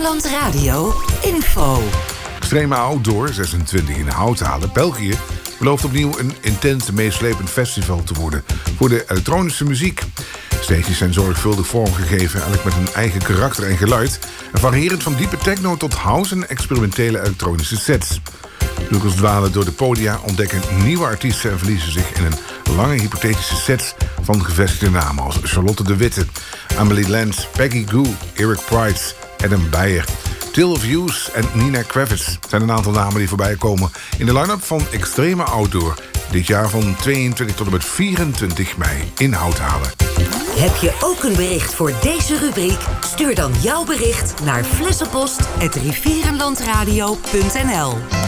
Rivierenland Radio info. Extreme Outdoor 26 in Houthalen, België, belooft opnieuw een intens meeslepend festival te worden voor de elektronische muziek. Stages zijn zorgvuldig vormgegeven, elk met een eigen karakter en geluid, en variërend van diepe techno tot house en experimentele elektronische sets. Bezoekers dwalen door de podia, ontdekken nieuwe artiesten en verliezen zich in een lange hypothetische sets van gevestigde namen als Charlotte de Witte, Amelie Lens, Peggy Gou, Eric Price, Adam Beyer, Till of Use en Nina Kravitz zijn een aantal namen die voorbij komen in de line-up van Extreme Outdoor. Dit jaar van 22 tot en met 24 mei in Houthalen. Heb je ook een bericht voor deze rubriek? Stuur dan jouw bericht naar flessenpost@rivierenlandradio.nl.